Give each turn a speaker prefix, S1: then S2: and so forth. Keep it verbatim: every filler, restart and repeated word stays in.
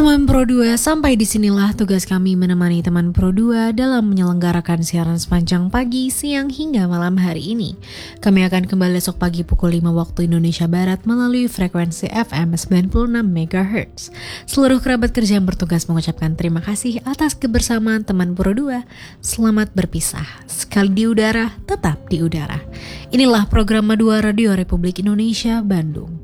S1: Teman Pro dua, sampai disinilah tugas kami menemani teman Pro dua dalam menyelenggarakan siaran sepanjang pagi, siang hingga malam hari ini. Kami akan kembali esok pagi pukul lima waktu Indonesia Barat melalui frekuensi F M sembilan puluh enam megahertz. Seluruh kerabat kerja yang bertugas mengucapkan terima kasih atas kebersamaan teman Pro dua. Selamat berpisah. Sekali di udara, tetap di udara. Inilah program Madua Radio Republik Indonesia, Bandung.